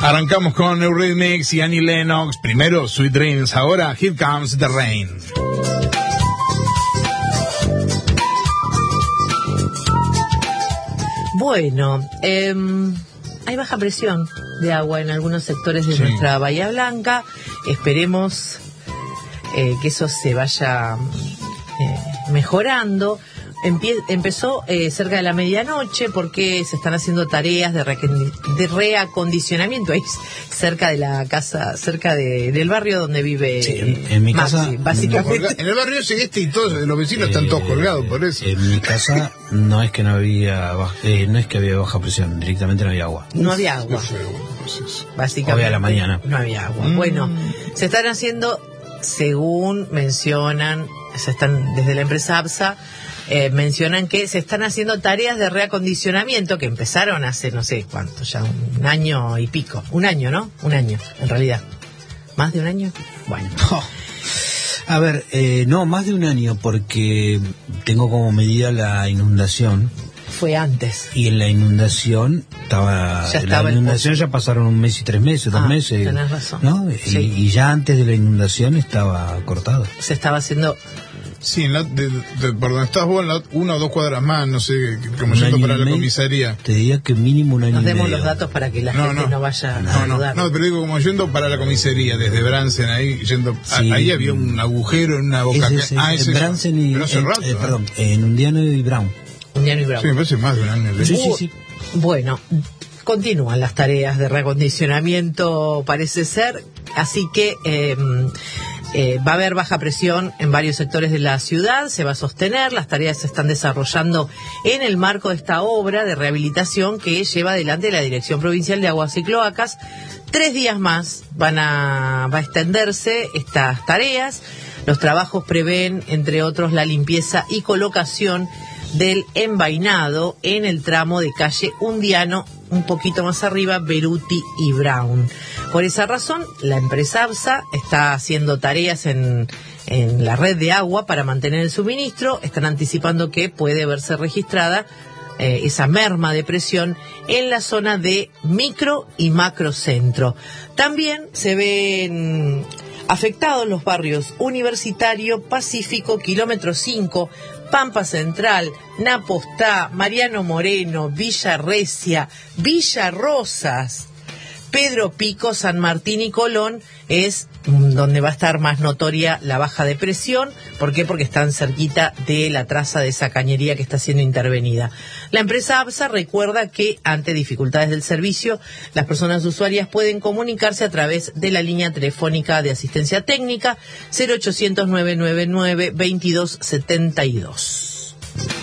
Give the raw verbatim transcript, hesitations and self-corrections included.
Arrancamos con Eurythmics y Annie Lennox. Primero Sweet Dreams, ahora Here Comes the Rain. Bueno, eh, hay baja presión de agua en algunos sectores de sí. nuestra Bahía Blanca. Esperemos eh, que eso se vaya eh, mejorando. Empie- empezó eh, cerca de la medianoche porque se están haciendo tareas de, re- de reacondicionamiento ahí cerca de la casa, cerca de, del barrio donde vive sí, en, en mi Maxi, casa básicamente. En el barrio este y todos los vecinos eh, están todos colgados por eso. En mi casa no es que no había baja, eh, no es que había baja presión, directamente no había agua. No había agua. Básicamente hoy a la mañana no había agua. Mm. Bueno, se están haciendo, según mencionan, se están desde la empresa ABSA. Eh, mencionan que se están haciendo tareas de reacondicionamiento que empezaron hace no sé cuánto, ya un año y pico. Un año, ¿no? Un año, en realidad. ¿Más de un año? Bueno. Oh. A ver, eh, no, más de un año porque tengo como medida la inundación. Fue antes. Y en la inundación estaba... Ya en estaba la inundación ya pasaron un mes y tres meses, dos ah, meses. Tenés razón. ¿No? Sí. Y, y ya antes de la inundación estaba cortado. Se estaba haciendo... Sí, en la, de, de, por donde estás vos, en la, una o dos cuadras más, no sé, como yendo para la comisaría. Te diría que mínimo un año Nos y demos medio. los datos para que la no, gente no, no vaya no, a no, dudar. No, pero digo, como yendo para la comisaría, desde Bransen, ahí, yendo, sí. a, ahí había un agujero en una boca. Es ese, ah, ese Bransen y... pero hace en, rato, eh, ¿eh? Perdón, en Undiano y Brown. Undiano y Brown. Sí, me parece más de un año. Sí, sí, sí. Bueno, continúan las tareas de reacondicionamiento, parece ser, así que... Eh, Eh, va a haber baja presión en varios sectores de la ciudad, se va a sostener, las tareas se están desarrollando en el marco de esta obra de rehabilitación que lleva adelante la Dirección Provincial de Aguas y Cloacas. Tres días más van a, va a extenderse estas tareas. Los trabajos prevén, entre otros, la limpieza y colocación del envainado en el tramo de calle Undiano, un poquito más arriba, Beruti y Brown. Por esa razón, la empresa ABSA está haciendo tareas en, en la red de agua para mantener el suministro. Están anticipando que puede verse registrada eh, esa merma de presión en la zona de micro y macrocentro. También se ven afectados los barrios Universitario, Pacífico, Kilómetro cinco, Pampa Central, Napostá, Mariano Moreno, Villa Recia, Villa Rosas, Pedro Pico, San Martín y Colón es donde va a estar más notoria la baja de presión. ¿Por qué? Porque están cerquita de la traza de esa cañería que está siendo intervenida. La empresa ABSA recuerda que ante dificultades del servicio, las personas usuarias pueden comunicarse a través de la línea telefónica de asistencia técnica cero ochocientos, nueve nueve nueve, veintidós setenta y dos.